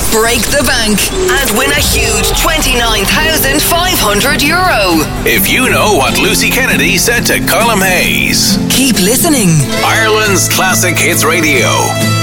break the bank, and win a huge €29,500. If you know what Lucy Kennedy said to Colm Hayes. Keep listening. Ireland's Classic Hits Radio.